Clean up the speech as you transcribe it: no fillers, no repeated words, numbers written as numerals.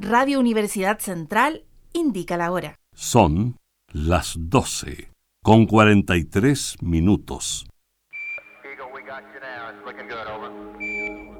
Radio Universidad Central indica la hora. Son las 12:43.